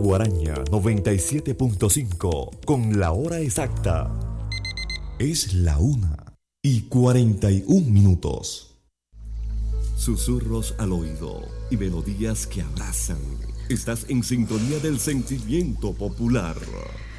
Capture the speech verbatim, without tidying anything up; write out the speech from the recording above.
Guaraña noventa y siete punto cinco con la hora exacta. Es la una y cuarenta y un minutos. Susurros al oído y melodías que abrazan. Estás en sintonía del sentimiento popular.